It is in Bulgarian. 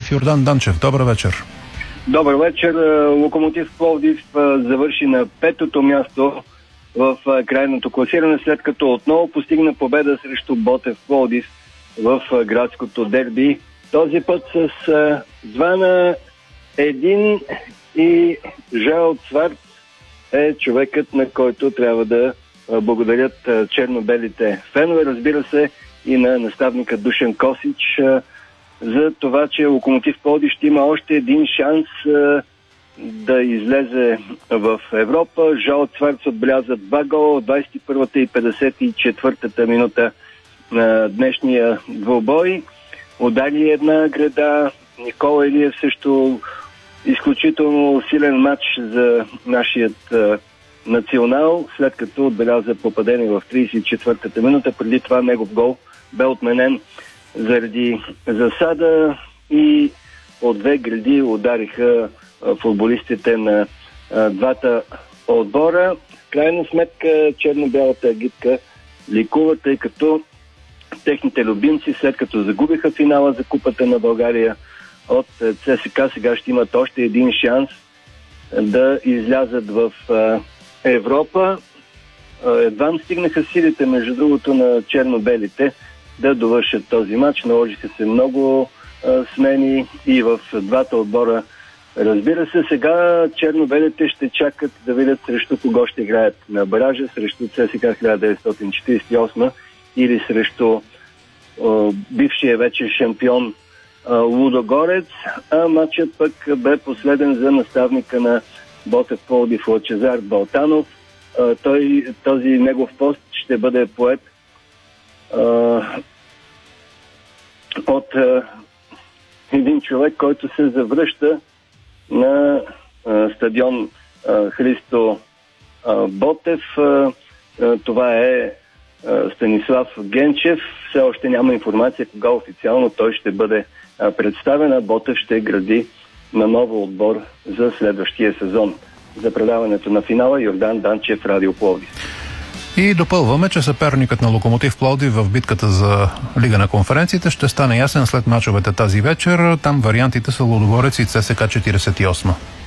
Пловдив. Йордан Данчев, добър вечер. Добър вечер. Локомотив Пловдив завърши на 5-то място в крайното класиране, след като отново постигна победа срещу Ботев Пловдив в градското дерби. Този път с 2-1 и Жао Цварц е човекът, на който трябва да благодарят черно-белите фенове, разбира се, и на наставника Душан Косич за това, че Локомотив Пловдив ще има още един шанс да излезе в Европа. Жао Цварц отбеляза 2 гола от 21-та и 54-та минута на днешния двубой. Удари една града. Никола Илиев също изключително силен матч за нашият национал, след като отбеляза попадение в 34-та минута. Преди това негов гол бе отменен заради засада и от 2 гради удариха футболистите на двата отбора. В крайна сметка черно-бялата агитка ликува, тъй като техните любимци, след като загубиха финала за Купата на България от ЦСКА, сега ще имат още един шанс да излязат в Европа. Едва стигнаха силите, между другото, на черно-белите да довършат този матч. Наложиха се много смени и в двата отбора. Разбира се, сега черно-белите ще чакат да видят срещу кого ще играят на баража, срещу ЦСКА 1948 или срещу бившия вече шампион Лудогорец, а матчът пък бе последен за наставника на Ботев Пловдив Лъчезар Балтанов. Този негов пост ще бъде поет от един човек, който се завръща на стадион Христо Ботев. Това е Станислав Генчев. Все още няма информация кога официално той ще бъде представен, а Ботев ще гради на ново отбор за следващия сезон. За предаването на финала Йордан Данчев, Радио Пловдив. И допълваме, че съперникът на Локомотив Пловдив в битката за Лига на конференциите ще стане ясен след мачовете тази вечер. Там вариантите са Лудогорец и ЦСКА 48.